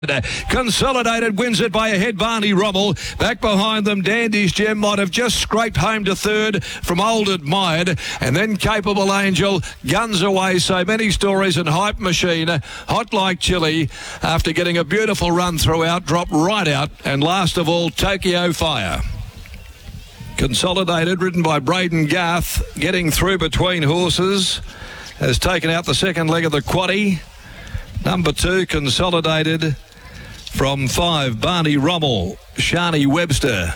Consolidated wins it by a head. Barney Rommel. Back behind them, Dandy's Gem might have just scraped home to third from Old Admired, and then Capable Angel guns away. So Many Stories and Hype Machine, Hot Like Chili, after getting a beautiful run throughout, dropped right out. And last of all, Tokyo Fire. Consolidated, ridden by Braden Garth, getting through between horses, has taken out the second leg of the quaddie. Number 2, Consolidated, from 5, Barney Rommel, Shani Webster.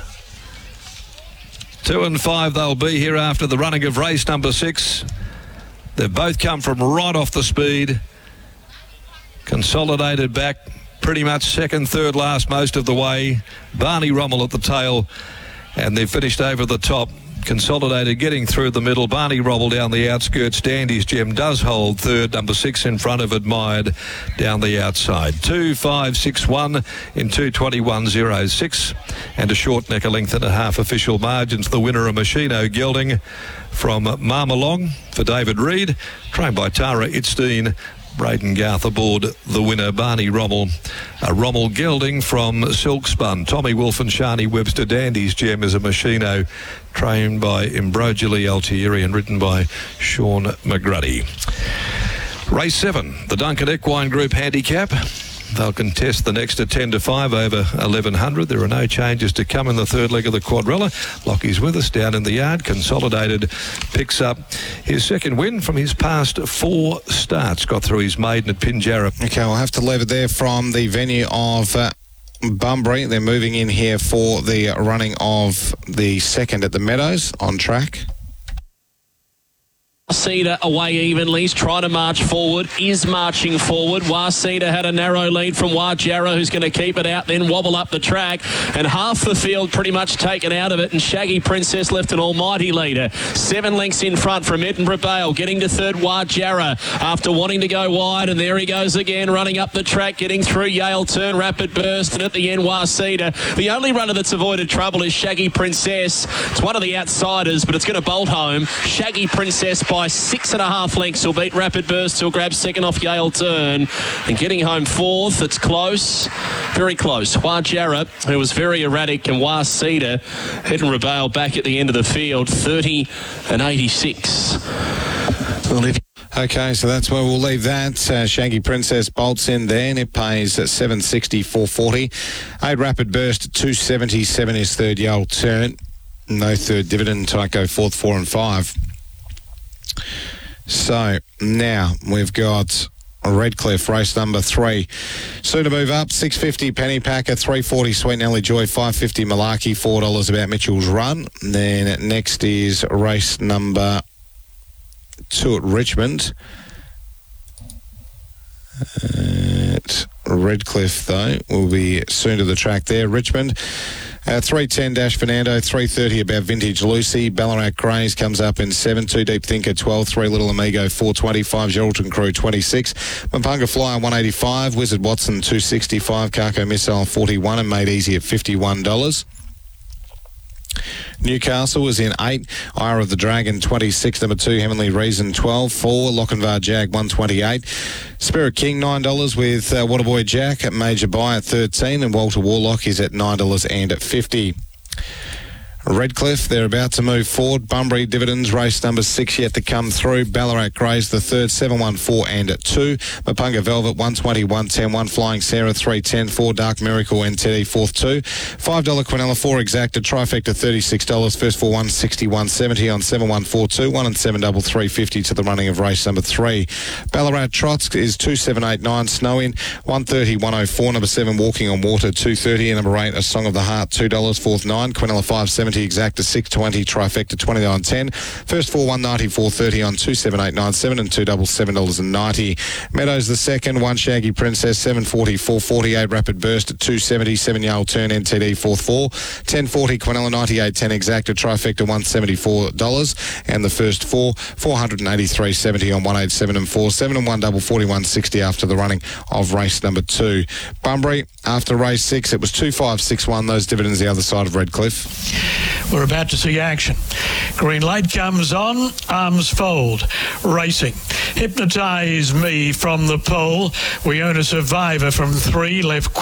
2 and 5 they'll be here after the running of race number 6. They've both come from right off the speed. Consolidated back pretty much second, third, last most of the way. Barney Rommel at the tail, and they've finished over the top. Consolidated getting through the middle. Barney Rommel down the outskirts. Dandy's Gem does hold third. Number 6 in front of Admired down the outside. 2-5-6-1 in 2:21.06 and a short neck, a length and a half official margins. The winner, a Machino Gelding from Marmalong for David Reid, trained by Tara Itzstein. Braden Garth aboard the winner, Barney Rommel. Rommel Gelding from Silkspun. Tommy Wolf and Shani Webster. Dandy's Gem is a Machino, trained by Imbrogili Altieri and written by Sean McGruddy. Race 7, the Duncan Equine Group Handicap. They'll contest the next at 10 to 5 over 1100. There are no changes to come in the third leg of the quadrilla. Lockie's with us down in the yard. Consolidated picks up his second win from his past 4 starts. Got through his maiden at Pinjarra. Okay, we'll have to leave it there from the venue of Bunbury. They're moving in here for the running of the second at the Meadows on track. Waseda away evenly. He's trying to march forward. Is marching forward. Waseda had a narrow lead from Wajara, who's going to keep it out, then wobble up the track. And half the field pretty much taken out of it. And Shaggy Princess left an almighty leader. 7 lengths in front from Edinburgh Bale. Getting to third, Wajara, after wanting to go wide. And there he goes again, running up the track, getting through Yale Turn, Rapid Burst. And at the end, Waseda. The only runner that's avoided trouble is Shaggy Princess. It's one of the outsiders, but it's going to bolt home. Shaggy Princess by 6.5 lengths will beat Rapid Burst. He'll grab second off Yale Turn, and getting home fourth. It's close, very close. Wajara, who was very erratic, and Waseda, Edinburgh Bale back at the end of the field, 30 and 86. Okay, so that's where we'll leave that. Shaggy Princess bolts in there, and it pays at 760.440. 8 Rapid Burst, 277 is third. Yale Turn, no third dividend. Tyco fourth, 4 and 5. So now we've got Redcliffe, race number 3. Soon to move up, 650 Penny Packer, 340 Sweet Nelly Joy, 550 Malarkey, $4 about Mitchell's Run. Then next is race number 2 at Richmond. Redcliffe, though, will be soon to the track there. Richmond. 310 Dash Fernando, 330 about Vintage Lucy. Ballarat Grays comes up in 7. 2 Deep Thinker, 12. 3 Little Amigo, 425. Geraldton Crew, 26. Mapunga Flyer, 185. Wizard Watson, 265. Carco Missile, 41, and Made Easy at $51. Newcastle was in 8. Ire of the Dragon, 26. Number 2, Heavenly Reason, 12. 4, Lochinvar Jag, 128. Spirit King, $9 with Waterboy Jack. Major Buy at 13. And Walter Warlock is at $9 and at 50. Redcliffe, they're about to move forward. Bunbury Dividends, race number 6 yet to come through. Ballarat Grays, the third, 714 and at 2. Mapunga Velvet, 120, 110. 1 Flying Sarah, 310. 4 Dark Miracle and Teddy, fourth 2. $5 Quinella, 4 Exacta, Trifecta, $36. First 4, 160, 170 on 7142. 1 and 7 double, 350 to the running of race number 3. Ballarat Trots is 2789. Snow in, 130, 104. Number 7, Walking on Water, 230. And number 8, A Song of the Heart, $2. Fourth 9. Quinella, 570. Exacta, 620. Trifecta, 29.10. First 4, 190, 430 on 27897 and 2 double, $7.90. Meadows the second, 1 Shaggy Princess, 740, 448. Rapid Burst at 270. 7 Yale Turn NTD, fourth 4. 1040 Quinella, 98, 10 Exacta. Trifecta, $174. And the first 4, 483.70 on 187 and 4. 7 and 1 double, 41.60 after the running of race number 2. Bunbury, after race 6, it was 2-5-6-1. Those dividends the other side of Redcliffe. We're about to see action. Green light comes on, arms fold, racing. Hypnotise Me from the pole. We own a Survivor from 3, left quick.